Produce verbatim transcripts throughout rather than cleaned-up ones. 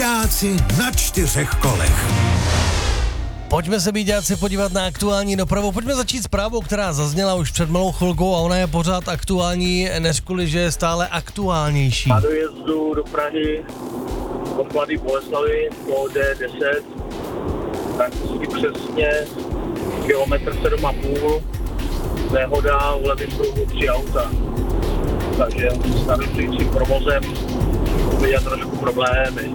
Býťáci na čtyřech kolech. Pojďme se, býťáci, podívat na aktuální dopravu. Pojďme začít zprávou, která zazněla už před malou chvilkou a ona je pořád aktuální, než kvůli, že je stále aktuálnější. Na dojezdu do Prahy od Mladé Boleslavi po D deset, prakticky přesně kilometr sedm a půl, nehoda v levém pruhu tři auta. Takže s narušujícím provozem vidět trošku problémy.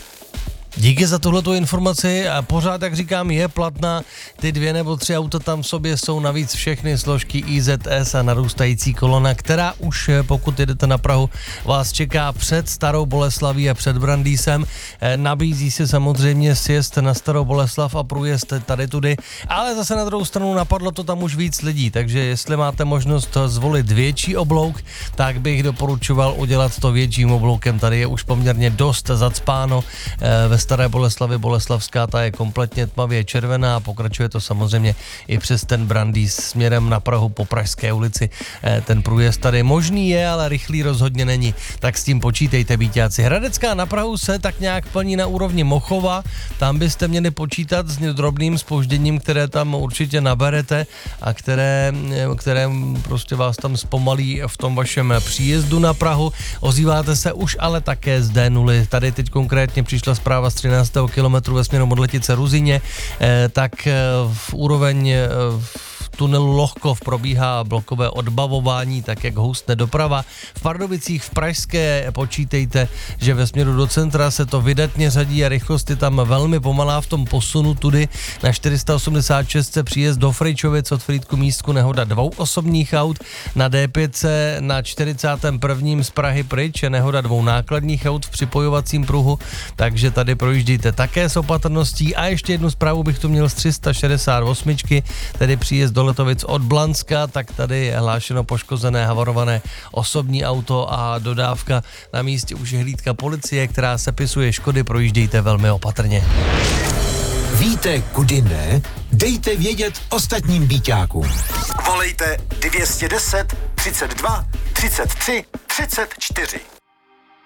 Díky za tuhletu informaci a pořád, jak říkám, je platná. Ty dvě nebo tři auta tam v sobě jsou, navíc všechny složky I Z S a narůstající kolona, která už, pokud jedete na Prahu, vás čeká před Starou Boleslaví a před Brandýsem. Nabízí se samozřejmě sjezd na Starou Boleslav a průjezd tady tudy, ale zase na druhou stranu napadlo to tam už víc lidí, takže jestli máte možnost zvolit větší oblouk, tak bych doporučoval udělat to větším obloukem. Tady je už poměrně dost zacpáno ve Staré Boleslavi. Boleslavská, ta je kompletně tmavě červená a pokračuje to samozřejmě i přes ten Brandýs směrem na Prahu po Pražské ulici. Ten průjezd tady možný je, ale rychlý rozhodně není. Tak s tím počítejte, býťáci. Hradecká na Prahu se tak nějak plní na úrovni Mochova. Tam byste měli počítat s drobným zpožděním, které tam určitě naberete a které, které prostě vás tam zpomalí v tom vašem příjezdu na Prahu. Ozýváte se už ale také z D nula. Tady teď konkrétně přišla zpráva z třináctého kilometru ve směru Modletice Ruzyně, eh, tak eh, v úroveň eh, v tunelu Lohkov probíhá blokové odbavování, tak jak hustne doprava. V Pardubicích v Pražské počítejte, že ve směru do centra se to vydatně řadí a rychlost je tam velmi pomalá v tom posunu tudy. Na čtyři sta osmdesát šest příjezd do Frejčovic od Frýdku Místku nehoda dvou osobních aut. Na D pět na čtyřicátém prvním z Prahy pryč je nehoda dvou nákladních aut v připojovacím pruhu, takže tady projíždíte také s opatrností. A ještě jednu zprávu bych tu měl z tři sta šedesát osm, tedy příjezd do Letovic od Blanska, tak tady je hlášeno poškozené, havarované osobní auto a dodávka. Na místě už je hlídka policie, která sepisuje škody, projíždějte velmi opatrně. Víte, kudy ne? Dejte vědět ostatním býťákům. Volejte dvě stě deset, třicet dva, třicet tři, třicet čtyři.